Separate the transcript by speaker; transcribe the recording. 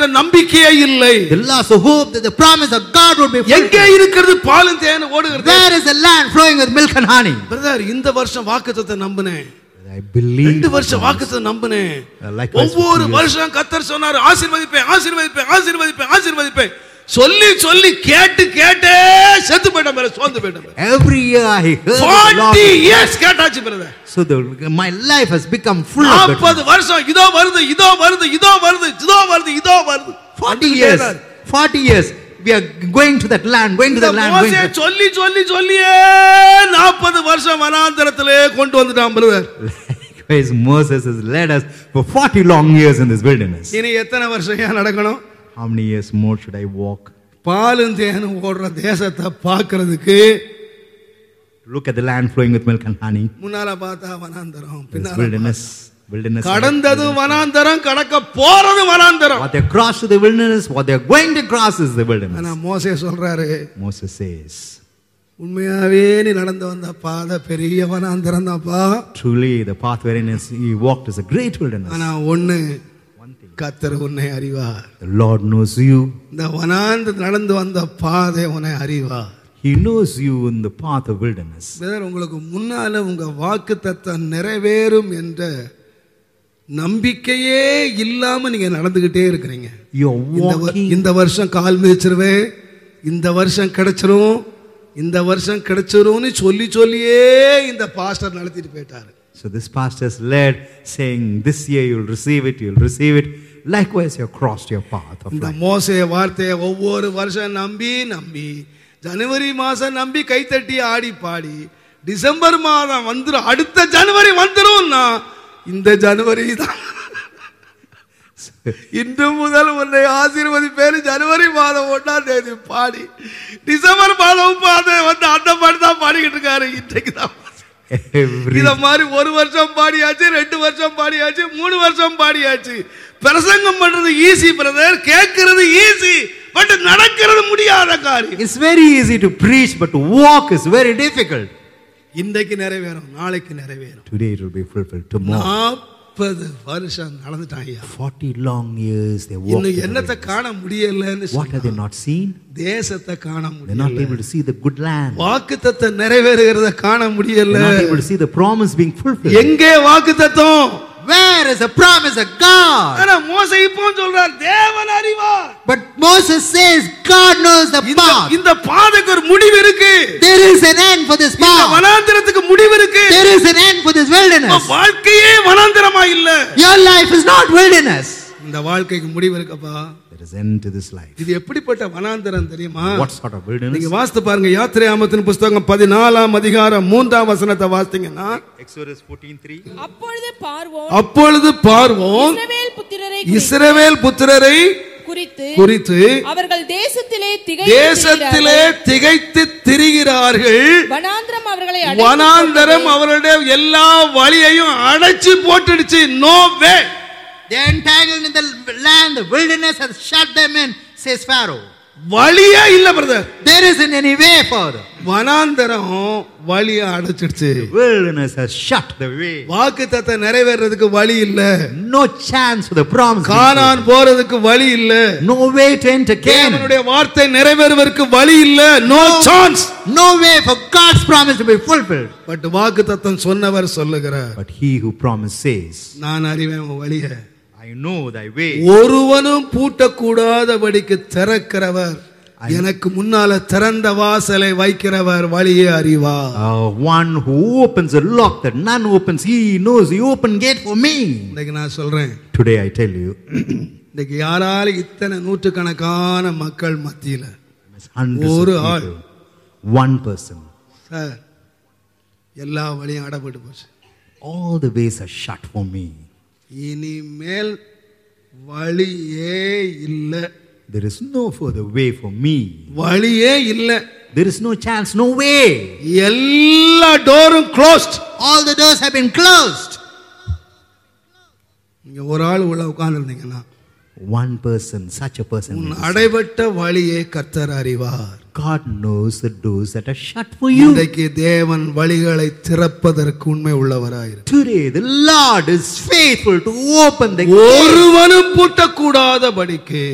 Speaker 1: அந்த நம்பிக்கையே இல்லை.
Speaker 2: They lost the hope that the promise of God would be
Speaker 1: எங்கே
Speaker 2: fulfilled.
Speaker 1: இருக்கிறது பாலும் தேனும் ஓடுகிறது?
Speaker 2: Where is the land flowing with milk and honey?
Speaker 1: Brother, இந்த வருஷம் வாக்குத்தத்தத்தை நம்பினேன்.
Speaker 2: I believe.
Speaker 1: 2 வருஷம் வாக்குத்தத்தத்தை நம்பினேன்.
Speaker 2: Likewise,
Speaker 1: ஒவ்வொரு வருஷம் கர்த்தர் சொன்னார், ஆசீர்வதிப்பேன் ஆசீர்வதிப்பேன் ஆசீர்வதிப்பேன் ஆசீர்வதிப்பேன். சொல்லி சொல்லி கேட்டு கேட்டே செத்து போய்ட்டேன் பிரதர், சோர்ந்து போய்ட்டேன்.
Speaker 2: Every year I heard
Speaker 1: 40 years கேட்டாச்சு brother.
Speaker 2: So my life has become full of it.
Speaker 1: 40 வருஷம் இதோ வருது இதோ வருது இதோ வருது இதோ வருது இதோ வருது.
Speaker 2: 40 years we are going to that land, going to that land.
Speaker 1: மோசே சொல்லி சொல்லி சொல்லியே 40 வருஷம் வனாந்தரத்திலே கொண்டு வந்துட்டான் brother.
Speaker 2: Likewise, Moses has led us for 40 long years in this wilderness.
Speaker 1: இனி எத்தனை வருஷம் ஏன் நடக்கணும்?
Speaker 2: How many years more should I walk?
Speaker 1: பாலும் தேனும் ஓடுற தேசத்தை பார்க்கிறதுக்கு
Speaker 2: Look at the land flowing with milk and honey.
Speaker 1: முன்னால பார்த்தா வனாந்தரம்,
Speaker 2: This wilderness.
Speaker 1: கடந்தது வனாந்தரம், கடக்க போறது வனாந்தரம்.
Speaker 2: What they cross to the wilderness, what they are going to cross is the wilderness.
Speaker 1: ஆனா மோசே சொல்றாரு,
Speaker 2: Moses says,
Speaker 1: உண்மையாவே நீ நடந்து வந்த பாதை பெரிய வனாந்தரம் தான்ப்பா.
Speaker 2: truly the path wherein he walked is a great wilderness.
Speaker 1: ஆனா ஒண்ணு, கர்த்தர் உன்னை அறிவார்.
Speaker 2: The Lord knows you.
Speaker 1: இந்த வனாந்தரம் நடந்து வந்த பாதை உன்னை அறிவார்.
Speaker 2: He knows you in the path of wilderness.
Speaker 1: Brother, உங்களுக்கு முன்னால உங்க வாக்குத்தத்தம் நிறைவேறும் என்ற நம்பிக்கையே இல்லாம நீங்க நடந்துகிட்டே இருக்கிறீங்க. இந்த வருஷம் கால் மிதிச்சிருவேன், இந்த வருஷம் கிடைச்சிரும், இந்த வருஷம் கிடைச்சிரும்னு சொல்லி சொல்லியே இந்த பாஸ்டர் நடத்திட்டு போயிட்டாரு.
Speaker 2: So this pastor is led saying this year you'll receive it, you'll receive it. Likewise you have crossed your path of
Speaker 1: இந்த
Speaker 2: life.
Speaker 1: மோசே வார்த்தையை ஒவ்வொரு வருஷம் நம்பி நம்பி ஜனவரி மாசம் நம்பி கைத்தட்டி ஆடி பாடி டிசம்பர் மாதம் வந்துரும், அடுத்த ஜனவரி வந்துரும்னா இந்த ஜனவரி தான் இன்று முதல் உன்னை ஆசீர்வதிப்பேன் ஜனவரி மாதம் 1ஆம் தேதி பாடி டிசம்பர் மாதம் வந்து அந்த பாட்டு தான் பாடிக்கிட்டு இருக்காரு. இன்றைக்கு தான் இத மாதிரி 1 வருஷம் பாடியாச்சு, 2 வருஷம் பாடியாச்சு, 3 வருஷம் பாடியாச்சு. பிரசங்கம் பண்றது ஈஸி பிரதர், கேட்கிறது ஈஸி, பட் நடக்கிறது முடியாத காரியம்.
Speaker 2: It's very easy to preach, but to walk is very difficult.
Speaker 1: இன்றைக்கு நிறைவேறும், நாளைக்கு நிறைவேறும்.
Speaker 2: Today it will be fulfilled. Tomorrow.
Speaker 1: 40 வருஷம் நடந்துட்டாங்க.
Speaker 2: 40 long years they walked.
Speaker 1: இன்னும் என்னத்தை காண முடியலன்னு
Speaker 2: What have they not seen?
Speaker 1: தேசத்தை காண முடியல.
Speaker 2: They're not able to see the good land.
Speaker 1: வாக்குத்தத்தம் நிறைவேறுகிறத காண முடியல.
Speaker 2: They're not able to see the promise being fulfilled.
Speaker 1: எங்கே வாக்குத்தத்தம்?
Speaker 2: Where is the promise of God?
Speaker 1: ஆனா மோசே இப்போ சொல்றார் தேவன் அறிவார்.
Speaker 2: But Moses says God knows the path.
Speaker 1: இந்த பாதைக்கு ஒரு முடிவு இருக்கு.
Speaker 2: There is an end for this path.
Speaker 1: இந்த வனாந்தரத்துக்கு முடிவு இருக்கு.
Speaker 2: There is an end for this wilderness.
Speaker 1: வாழ்க்கையே வனாந்தரமா இல்ல.
Speaker 2: Your life is not wilderness.
Speaker 1: இந்த வாழ்க்கைக்கு முடிவு இருக்குப்பா.
Speaker 2: There is end to this life.
Speaker 1: இது எப்படிப்பட்ட வனாந்தரம் தெரியுமா?
Speaker 2: What sort of wilderness?
Speaker 1: நீங்க வாசித்து பாருங்க, யாத்திராகமத்தின் புத்தகம் 14ஆம் அதிகாரம் 3ஆம் வசனத்தை வாசித்தீங்கன்னா,
Speaker 2: Exodus 14:3.
Speaker 1: அப்பொழுது பார்வோன் இஸ்ரவேல் புத்திரரை குறித்து
Speaker 3: அவர்கள் தேசத்திலே
Speaker 1: திகைத்து திரிகிறார்கள், வனாந்தரம் அவர்களுடைய எல்லா வழியையும் அடைச்சு போட்டுடுச்சு. No way.
Speaker 2: They are entangled in the land, the wilderness has shut them in, says Pharaoh.
Speaker 1: வழியே இல்ல brother.
Speaker 2: There isn't any way further.
Speaker 1: வனாந்தரம் வழியை அடைச்சிடுச்சு.
Speaker 2: The wilderness has shut the way.
Speaker 1: வாக்குத்தத்தம் நிறைவேறதுக்கு வழி இல்ல.
Speaker 2: No chance for the promise.
Speaker 1: கானான் போறதுக்கு வழி இல்ல.
Speaker 2: No way to enter Canaan.
Speaker 1: தேவனுடைய வார்த்தை நிறைவேறுவதற்கு வழி இல்ல. No chance.
Speaker 2: No way for God's promise to be fulfilled.
Speaker 1: But வாக்குத்தத்தம் சொன்னவர் சொல்லுகிறார்.
Speaker 2: But he who promised says,
Speaker 1: நான் அறிவேன் உன் வழியை.
Speaker 2: I know thy way.
Speaker 1: ஒருவனும் பூட்டக்கூடாதபடிக்கு திறக்கிறவர், எனக்கு முன்னால திறந்த வாசலை வைக்கிறவர் வழியை அறிவார்.
Speaker 2: One who opens a lock that none opens, he knows the open gate for me.
Speaker 1: இன்னைக்கு நான் சொல்றேன்,
Speaker 2: today I tell you,
Speaker 1: இன்னைக்கு யாரால இத்தனை நூற்றுக்கணக்கான மக்கள் மத்தியில ஒரு ஆள்,
Speaker 2: one person,
Speaker 1: சார் எல்லா வழியும் அடைபட்டு போச்சு,
Speaker 2: all the ways are shut for me.
Speaker 1: இனிமேல் வழியே இல்ல.
Speaker 2: There is no further way for me.
Speaker 1: வழியே இல்ல.
Speaker 2: There is no chance, no way.
Speaker 1: எல்லா டோரும் closed.
Speaker 2: All the doors have been closed.
Speaker 1: நீங்க ஒரு ஆள் உள்ள உட்கார்ந்திருந்தீங்கன்னா,
Speaker 2: one person, such a person,
Speaker 1: அடைபட்ட வழியை கர்த்தர் அறிவார்.
Speaker 2: God knows the doors that are shut for you.
Speaker 1: இன்றைக்கு தேவன் வழிகளை திறப்பதற்கு உண்மை உள்ளவராயிரு.
Speaker 2: Today the Lord is faithful to open the
Speaker 1: ஒருவனும் பூட்டக்கூடாதபடிக்கு